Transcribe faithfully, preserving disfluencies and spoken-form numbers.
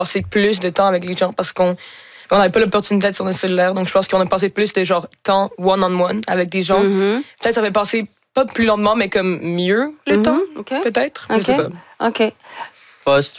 passer plus de temps avec les gens parce qu'on on n'avait pas l'opportunité d'être sur notre cellulaire. Donc, je pense qu'on a passé plus de genre temps one-on-one avec des gens. Mm-hmm. Peut-être ça fait passer pas plus lentement, mais comme mieux le Mm-hmm. temps, Okay. peut-être. Okay. Je sais pas. OK. Ouais, c'est